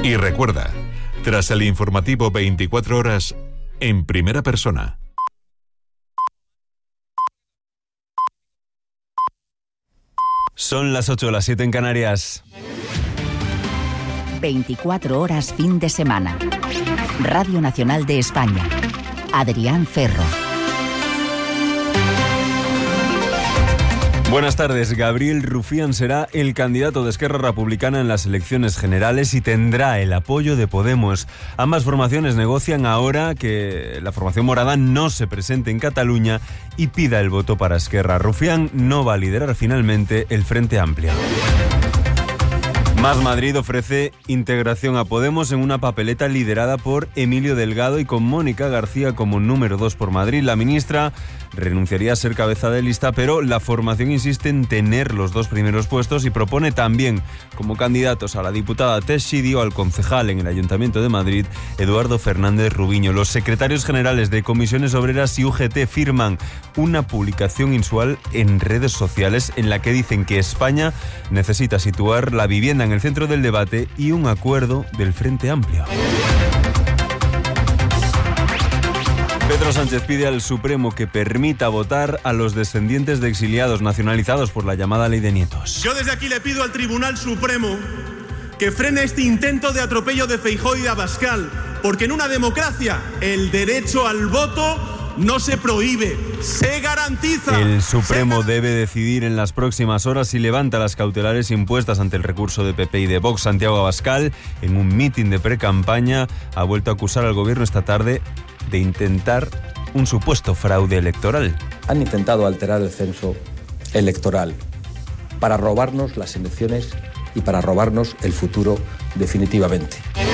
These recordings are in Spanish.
Y recuerda, tras el informativo 24 horas, en primera persona. Son las 8, las 7 en Canarias. 24 horas fin de semana. Radio Nacional de España. Adrián Ferro. Buenas tardes. Gabriel Rufián será el candidato de Esquerra Republicana en las elecciones generales y tendrá el apoyo de Podemos. Ambas formaciones negocian ahora que la formación morada no se presente en Cataluña y pida el voto para Esquerra. Rufián no va a liderar finalmente el Frente Amplio. Más Madrid ofrece integración a Podemos en una papeleta liderada por Emilio Delgado y con Mónica García como número 2 por Madrid. La ministra renunciaría a ser cabeza de lista, pero la formación insiste en tener los 2 primeros puestos y propone también como candidatos a la diputada Teixidó o al concejal en el Ayuntamiento de Madrid, Eduardo Fernández Rubiño. Los secretarios generales de Comisiones Obreras y UGT firman una publicación mensual en redes sociales en la que dicen que España necesita situar la vivienda en el centro del debate y un acuerdo del Frente Amplio. Pedro Sánchez pide al Supremo que permita votar a los descendientes de exiliados nacionalizados por la llamada Ley de Nietos. Yo desde aquí le pido al Tribunal Supremo que frene este intento de atropello de Feijóo y de Abascal, porque en una democracia el derecho al voto no se prohíbe, se garantiza. El Supremo debe decidir en las próximas horas si levanta las cautelares impuestas ante el recurso de PP y de Vox. Santiago Abascal, en un mitin de precampaña, ha vuelto a acusar al gobierno esta tarde de intentar un supuesto fraude electoral. Han intentado alterar el censo electoral para robarnos las elecciones y para robarnos el futuro definitivamente.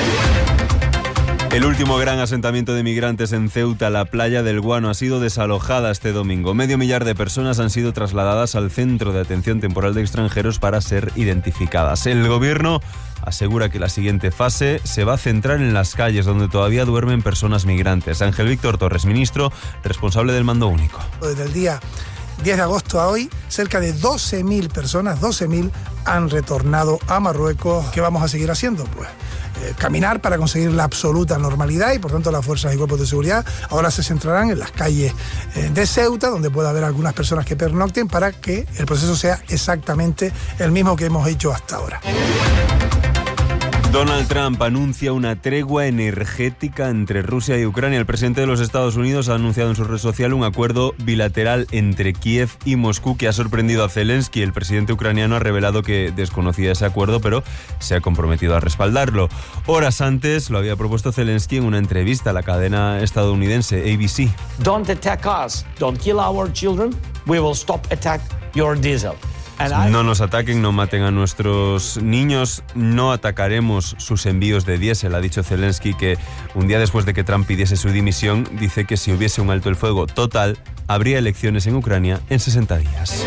El último gran asentamiento de migrantes en Ceuta, la playa del Guano, ha sido desalojada este domingo. 500.000 de personas han sido trasladadas al Centro de Atención Temporal de Extranjeros para ser identificadas. El gobierno asegura que la siguiente fase se va a centrar en las calles donde todavía duermen personas migrantes. Ángel Víctor Torres, ministro responsable del mando único. Desde el día 10 de agosto a hoy, cerca de 12.000 personas, 12.000, han retornado a Marruecos. ¿Qué vamos a seguir haciendo? Pues caminar para conseguir la absoluta normalidad y por tanto las fuerzas y cuerpos de seguridad ahora se centrarán en las calles de Ceuta, donde pueda haber algunas personas que pernocten para que el proceso sea exactamente el mismo que hemos hecho hasta ahora. Donald Trump anuncia una tregua energética entre Rusia y Ucrania. El presidente de los Estados Unidos ha anunciado en su red social un acuerdo bilateral entre Kiev y Moscú que ha sorprendido a Zelensky. El presidente ucraniano ha revelado que desconocía ese acuerdo, pero se ha comprometido a respaldarlo. Horas antes lo había propuesto Zelensky en una entrevista a la cadena estadounidense ABC. Don't attack us, don't kill our children, we will stop attack your diesel. No nos ataquen, no maten a nuestros niños, no atacaremos sus envíos de diésel. Ha dicho Zelensky que un día después de que Trump pidiese su dimisión, dice que si hubiese un alto el fuego total, habría elecciones en Ucrania en 60 días.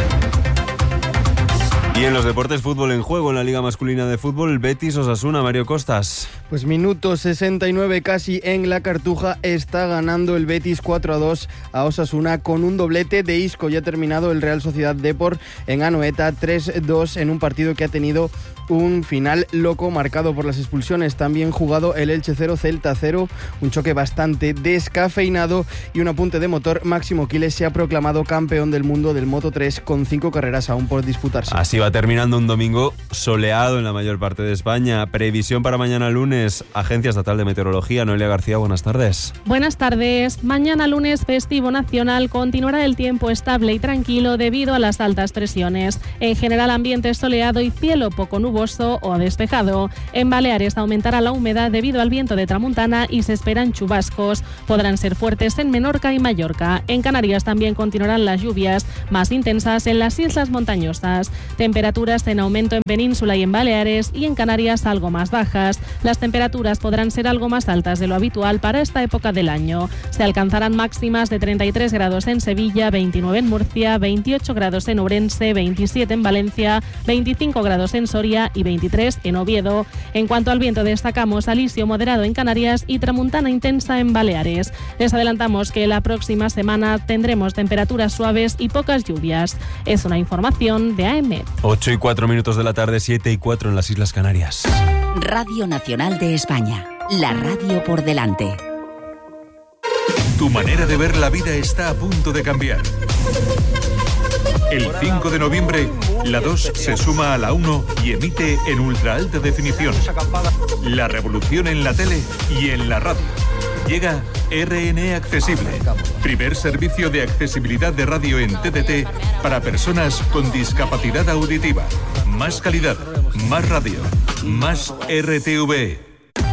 Y en los deportes, fútbol en juego en la Liga Masculina de Fútbol, Betis Osasuna, Mario Costas. Pues minuto 69 casi en la Cartuja, está ganando el Betis 4-2 a Osasuna con un doblete de Isco. Ya ha terminado el Real Sociedad Depor en Anoeta 3-2 en un partido que ha tenido un final loco marcado por las expulsiones. También jugado el Elche 0, Celta 0, un choque bastante descafeinado y un apunte de motor. Máximo Quiles se ha proclamado campeón del mundo del Moto3 con 5 carreras aún por disputarse. Así va terminando un domingo soleado en la mayor parte de España. Previsión para mañana lunes, Agencia Estatal de Meteorología. Noelia García, buenas tardes. Buenas tardes. Mañana lunes festivo nacional continuará el tiempo estable y tranquilo debido a las altas presiones. En general ambiente soleado y cielo poco nuboso o despejado. En Baleares aumentará la humedad debido al viento de tramuntana y se esperan chubascos. Podrán ser fuertes en Menorca y Mallorca. En Canarias también continuarán las lluvias más intensas en las islas montañosas. Temperaturas en aumento en Península y en Baleares y en Canarias algo más bajas. Las temperaturas podrán ser algo más altas de lo habitual para esta época del año. Se alcanzarán máximas de 33 grados en Sevilla, 29 en Murcia, 28 grados en Ourense, 27 en Valencia, 25 grados en Soria y 23 en Oviedo. En cuanto al viento, destacamos alisio moderado en Canarias y tramuntana intensa en Baleares. Les adelantamos que la próxima semana tendremos temperaturas suaves y pocas lluvias. Es una información de AEMET. 8:04 de la tarde, 7:04 en las Islas Canarias. Radio Nacional de España, la radio por delante. Tu manera de ver la vida está a punto de cambiar. El 5 de noviembre, la 2 se suma a la 1 y emite en ultra alta definición. La revolución en la tele y en la radio. Llega RN Accesible, primer servicio de accesibilidad de radio en TDT para personas con discapacidad auditiva. Más calidad, más radio, más RTV.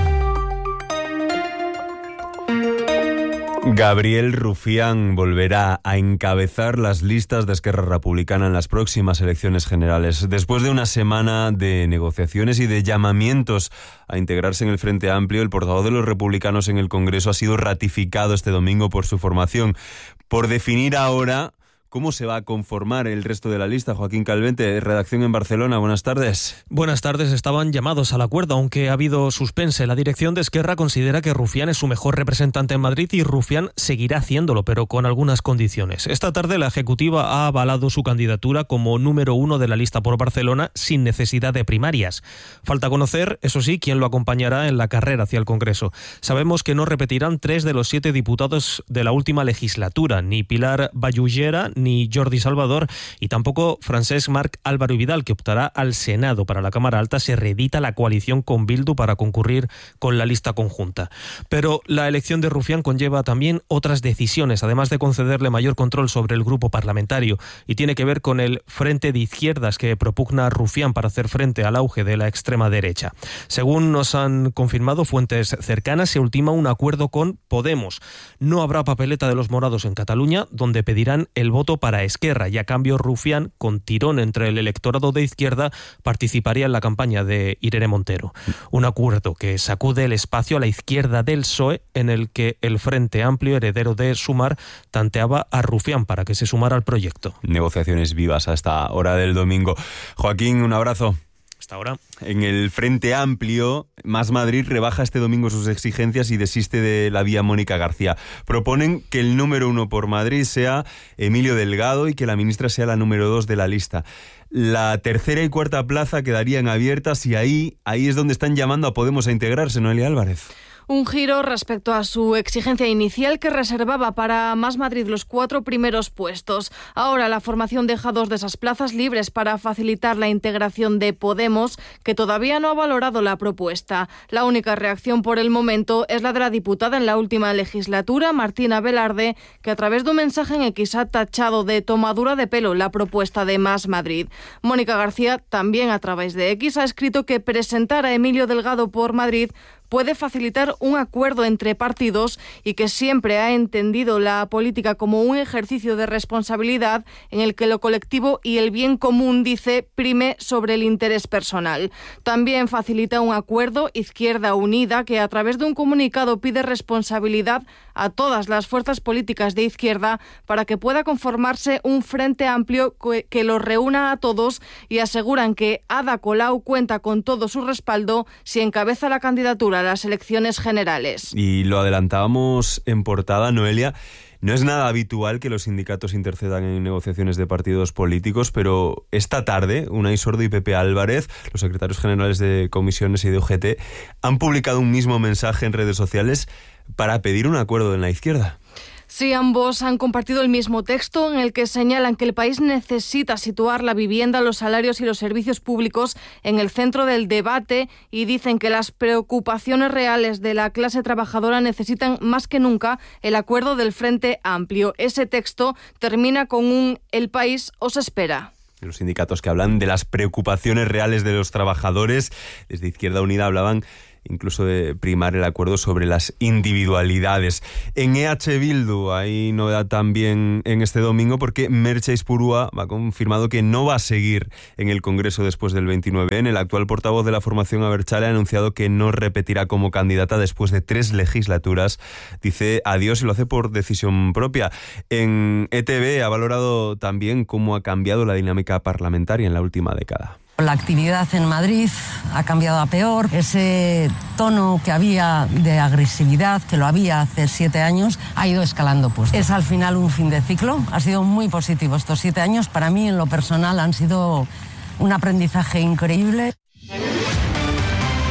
Gabriel Rufián volverá a encabezar las listas de Esquerra Republicana en las próximas elecciones generales. Después de una semana de negociaciones y de llamamientos a integrarse en el Frente Amplio, el portavoz de los republicanos en el Congreso ha sido ratificado este domingo por su formación. Por definir ahora cómo se va a conformar el resto de la lista, Joaquín Calvente, redacción en Barcelona. Buenas tardes. Buenas tardes. Estaban llamados al acuerdo, aunque ha habido suspense. La dirección de Esquerra considera que Rufián es su mejor representante en Madrid y Rufián seguirá haciéndolo, pero con algunas condiciones. Esta tarde la Ejecutiva ha avalado su candidatura como número 1 de la lista por Barcelona sin necesidad de primarias. Falta conocer, eso sí, quién lo acompañará en la carrera hacia el Congreso. Sabemos que no repetirán 3 de los 7 diputados de la última legislatura, ni Pilar Vallugera, ni Jordi Salvador y tampoco Francesc Marc Álvaro Vidal, que optará al Senado. Para la Cámara Alta se reedita la coalición con Bildu para concurrir con la lista conjunta. Pero la elección de Rufián conlleva también otras decisiones, además de concederle mayor control sobre el grupo parlamentario, y tiene que ver con el frente de izquierdas que propugna a Rufián para hacer frente al auge de la extrema derecha. Según nos han confirmado fuentes cercanas, se ultima un acuerdo con Podemos. No habrá papeleta de los morados en Cataluña, donde pedirán el voto para Esquerra, y a cambio Rufián, con tirón entre el electorado de izquierda, participaría en la campaña de Irene Montero. Un acuerdo que sacude el espacio a la izquierda del PSOE, en el que el Frente Amplio, heredero de Sumar, tanteaba a Rufián para que se sumara al proyecto. Negociaciones vivas a esta hora del domingo. Joaquín, un abrazo. Hasta ahora. En el Frente Amplio, Más Madrid rebaja este domingo sus exigencias y desiste de la vía Mónica García. Proponen que el número 1 por Madrid sea Emilio Delgado y que la ministra sea la número 2 de la lista. La tercera y cuarta plaza quedarían abiertas y ahí es donde están llamando a Podemos a integrarse, Noelia Álvarez. Un giro respecto a su exigencia inicial, que reservaba para Más Madrid los 4 primeros puestos. Ahora la formación deja 2 de esas plazas libres para facilitar la integración de Podemos, que todavía no ha valorado la propuesta. La única reacción por el momento es la de la diputada en la última legislatura, Martina Velarde, que a través de un mensaje en X ha tachado de tomadura de pelo la propuesta de Más Madrid. Mónica García, también a través de X, ha escrito que presentar a Emilio Delgado por Madrid puede facilitar un acuerdo entre partidos y que siempre ha entendido la política como un ejercicio de responsabilidad en el que lo colectivo y el bien común, dice, prime sobre el interés personal. También facilita un acuerdo Izquierda Unida, que a través de un comunicado pide responsabilidad a todas las fuerzas políticas de izquierda para que pueda conformarse un frente amplio que los reúna a todos, y aseguran que Ada Colau cuenta con todo su respaldo si encabeza la candidatura a las elecciones generales. Y lo adelantábamos en portada, Noelia. No es nada habitual que los sindicatos intercedan en negociaciones de partidos políticos, pero esta tarde Unai Sordo y Pepe Álvarez, los secretarios generales de comisiones y de UGT, han publicado un mismo mensaje en redes sociales para pedir un acuerdo en la izquierda. Sí, ambos han compartido el mismo texto en el que señalan que el país necesita situar la vivienda, los salarios y los servicios públicos en el centro del debate, y dicen que las preocupaciones reales de la clase trabajadora necesitan más que nunca el acuerdo del Frente Amplio. Ese texto termina con un "el país os espera". Los sindicatos que hablan de las preocupaciones reales de los trabajadores, desde Izquierda Unida hablaban incluso de primar el acuerdo sobre las individualidades. En EH Bildu hay novedad también en este domingo, porque Merche Aizpurua ha confirmado que no va a seguir en el Congreso después del 29N. El actual portavoz de la formación abertzale ha anunciado que no repetirá como candidata después de 3 legislaturas. Dice adiós y lo hace por decisión propia. En ETV ha valorado también cómo ha cambiado la dinámica parlamentaria en la última década. La actividad en Madrid ha cambiado a peor. Ese tono que había de agresividad, que lo había hace 7 años, ha ido escalando puesto. Es al final un fin de ciclo. Ha sido muy positivo estos 7 años. Para mí, en lo personal, han sido un aprendizaje increíble.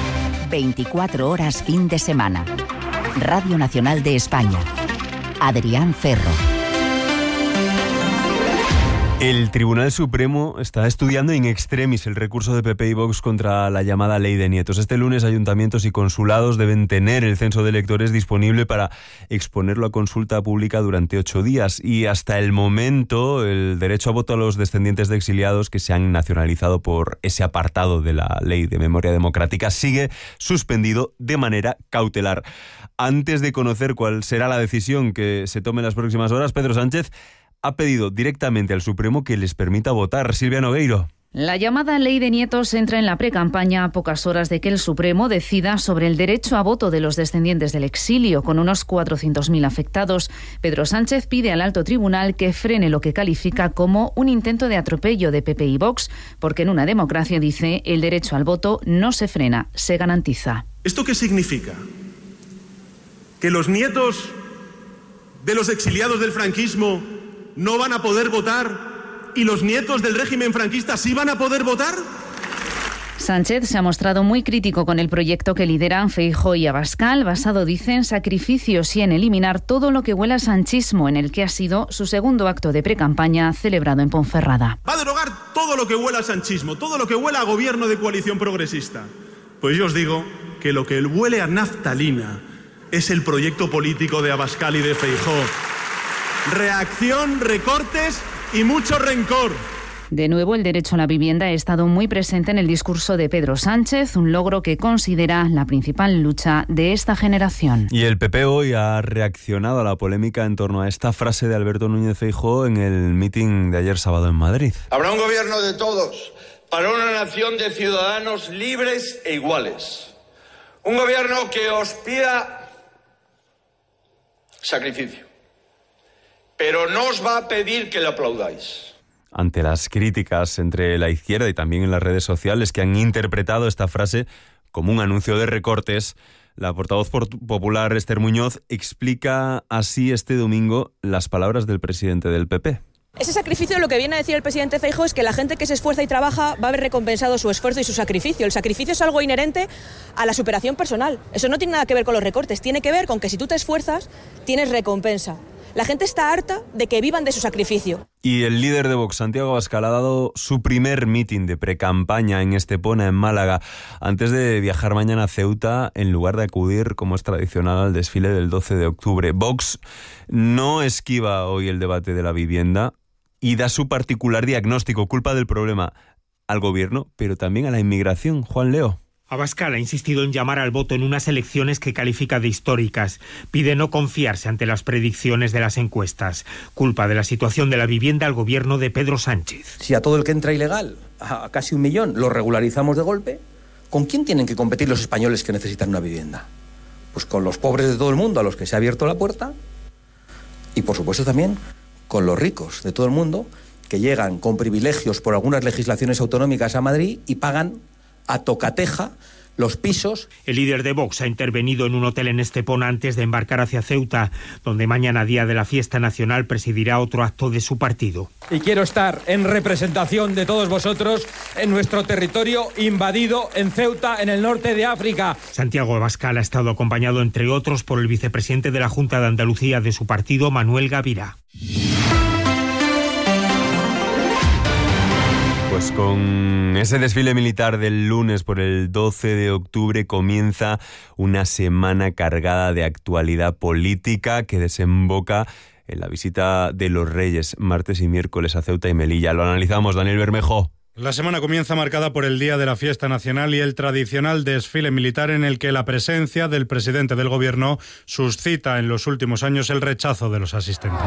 24 horas fin de semana. Radio Nacional de España. Adrián Ferro. El Tribunal Supremo está estudiando in extremis el recurso de PP y Vox contra la llamada Ley de Nietos. Este lunes ayuntamientos y consulados deben tener el censo de electores disponible para exponerlo a consulta pública durante 8 días. Y hasta el momento el derecho a voto a los descendientes de exiliados que se han nacionalizado por ese apartado de la Ley de Memoria Democrática sigue suspendido de manera cautelar. Antes de conocer cuál será la decisión que se tome en las próximas horas, Pedro Sánchez ha pedido directamente al Supremo que les permita votar. Silvia Nogueiro. La llamada Ley de Nietos entra en la precampaña a pocas horas de que el Supremo decida sobre el derecho a voto de los descendientes del exilio, con unos 400.000 afectados. Pedro Sánchez pide al alto tribunal que frene lo que califica como un intento de atropello de PP y Vox, porque en una democracia, dice, el derecho al voto no se frena, se garantiza. ¿Esto qué significa? ¿Que los nietos de los exiliados del franquismo no van a poder votar y los nietos del régimen franquista sí van a poder votar? Sánchez se ha mostrado muy crítico con el proyecto que lideran Feijóo y Abascal, basado, dice, en sacrificios y en eliminar todo lo que huela a sanchismo, en el que ha sido su segundo acto de precampaña celebrado en Ponferrada. Va a derogar todo lo que huela a sanchismo, todo lo que huela a gobierno de coalición progresista. Pues yo os digo que lo que huele a naftalina es el proyecto político de Abascal y de Feijóo. Reacción, recortes y mucho rencor. De nuevo, el derecho a la vivienda ha estado muy presente en el discurso de Pedro Sánchez, un logro que considera la principal lucha de esta generación. Y el PP hoy ha reaccionado a la polémica en torno a esta frase de Alberto Núñez Feijóo en el mitin de ayer sábado en Madrid. Habrá un gobierno de todos, para una nación de ciudadanos libres e iguales. Un gobierno que os pida sacrificio, pero no os va a pedir que le aplaudáis. Ante las críticas entre la izquierda y también en las redes sociales que han interpretado esta frase como un anuncio de recortes, la portavoz popular Esther Muñoz explica así este domingo las palabras del presidente del PP. Ese sacrificio, lo que viene a decir el presidente Feijóo es que la gente que se esfuerza y trabaja va a haber recompensado su esfuerzo y su sacrificio. El sacrificio es algo inherente a la superación personal. Eso no tiene nada que ver con los recortes, tiene que ver con que si tú te esfuerzas, tienes recompensa. La gente está harta de que vivan de su sacrificio. Y el líder de Vox, Santiago Abascal, ha dado su primer mitin de precampaña en Estepona, en Málaga, antes de viajar mañana a Ceuta, en lugar de acudir, como es tradicional, al desfile del 12 de octubre. Vox no esquiva hoy el debate de la vivienda y da su particular diagnóstico, culpa del problema al gobierno, pero también a la inmigración. Juan Leo. Abascal ha insistido en llamar al voto en unas elecciones que califica de históricas. Pide no confiarse ante las predicciones de las encuestas. Culpa de la situación de la vivienda al gobierno de Pedro Sánchez. Si a todo el que entra ilegal, a casi 1 millón, lo regularizamos de golpe, ¿con quién tienen que competir los españoles que necesitan una vivienda? Pues con los pobres de todo el mundo a los que se ha abierto la puerta y, por supuesto, también con los ricos de todo el mundo que llegan con privilegios por algunas legislaciones autonómicas a Madrid y pagan a tocateja los pisos. El líder de Vox ha intervenido en un hotel en Estepona antes de embarcar hacia Ceuta, donde mañana, día de la fiesta nacional, presidirá otro acto de su partido. Y quiero estar en representación de todos vosotros en nuestro territorio invadido en Ceuta, en el norte de África. Santiago Abascal ha estado acompañado, entre otros, por el vicepresidente de la Junta de Andalucía de su partido, Manuel Gavirá. Pues con ese desfile militar del lunes por el 12 de octubre comienza una semana cargada de actualidad política que desemboca en la visita de los Reyes martes y miércoles a Ceuta y Melilla. Lo analizamos, Daniel Bermejo. La semana comienza marcada por el Día de la Fiesta Nacional y el tradicional desfile militar en el que la presencia del presidente del Gobierno suscita en los últimos años el rechazo de los asistentes.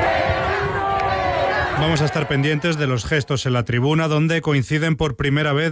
Vamos a estar pendientes de los gestos en la tribuna, donde coinciden por primera vez